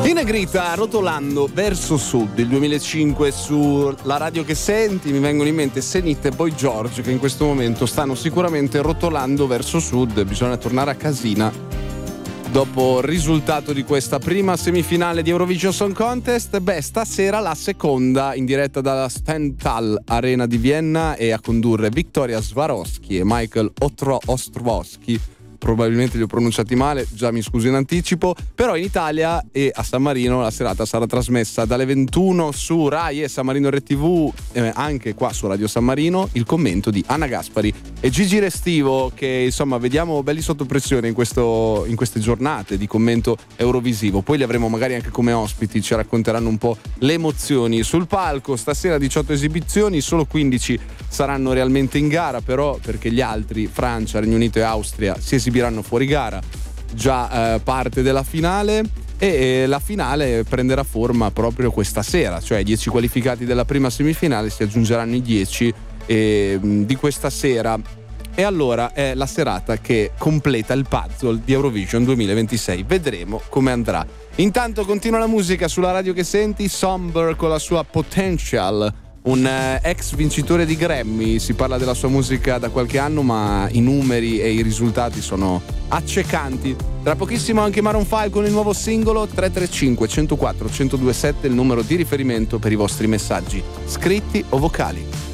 In negrita, rotolando verso sud, il 2005 sulla radio che senti, mi vengono in mente Senit e Boy George, che in questo momento stanno sicuramente rotolando verso sud. Bisogna tornare a casina dopo il risultato di questa prima semifinale di Eurovision Song Contest. Stasera la seconda, in diretta dalla Stendhal Arena di Vienna, e a condurre Victoria Swarovski e Michael Ostrovsky. Probabilmente li ho pronunciati male, già mi scuso in anticipo. Però in Italia e a San Marino la serata sarà trasmessa dalle 21 su Rai e San Marino RTV, anche qua su Radio San Marino, il commento di Anna Gaspari e Gigi Restivo, che insomma vediamo belli sotto pressione in queste giornate di commento eurovisivo. Poi li avremo magari anche come ospiti, ci racconteranno un po' le emozioni sul palco. Stasera 18 esibizioni, solo 15 saranno realmente in gara, però, perché gli altri, Francia, Regno Unito e Austria, si esibiranno fuori gara, già parte della finale, e la finale prenderà forma proprio questa sera, cioè i 10 qualificati della prima semifinale si aggiungeranno i 10 di questa sera, e allora è la serata che completa il puzzle di Eurovision 2026. Vedremo come andrà. Intanto continua la musica sulla radio che senti. Somber con la sua Potential, un ex vincitore di Grammy. Si parla della sua musica da qualche anno, ma i numeri e i risultati sono accecanti. Tra pochissimo anche Maroon 5 con il nuovo singolo. 335 104 1027 il numero di riferimento per i vostri messaggi scritti o vocali.